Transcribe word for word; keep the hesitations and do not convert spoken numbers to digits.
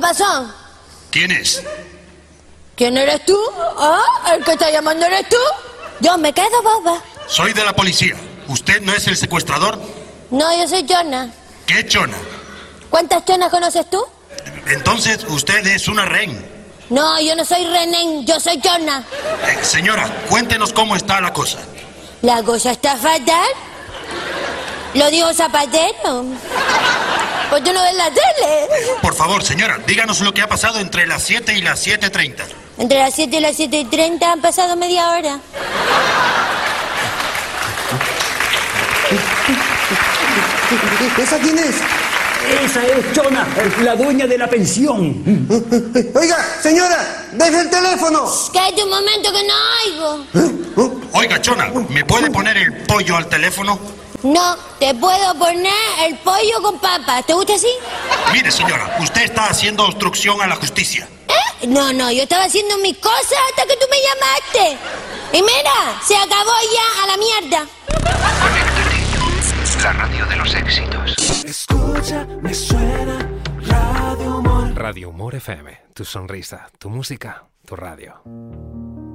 pasó? ¿Quién es? ¿Quién eres tú? ¿Ah? ¿El que está llamando eres tú? Yo me quedo boba. Soy de la policía. ¿Usted no es el secuestrador? No, yo soy Chona. ¿Qué chona? ¿Cuántas chonas conoces tú? Entonces, usted es una rehén. No, yo no soy Renén, yo soy Chona. Eh, señora, cuéntenos cómo está la cosa. La cosa está fatal. Lo dijo Zapatero. Pues tú no ves la tele. Por favor, señora, díganos lo que ha pasado entre las siete y las siete treinta. Entre las siete y las siete y treinta han pasado media hora. ¿Esa quién es? Esa es Chona, la dueña de la pensión. Oiga, señora, deje el teléfono. Cállate un momento que no oigo. Oiga, chona, ¿me puede poner el pollo al teléfono? No, te puedo poner el pollo con papas. ¿Te gusta así? Mire, señora, usted está haciendo obstrucción a la justicia. ¿Eh? No, no, yo estaba haciendo mis cosas hasta que tú me llamaste. Y mira, se acabó ya a la mierda. Conéctate, la radio de los éxitos. Escucha, me suena Radio Humor. Radio Humor F M, tu sonrisa, tu música, tu radio.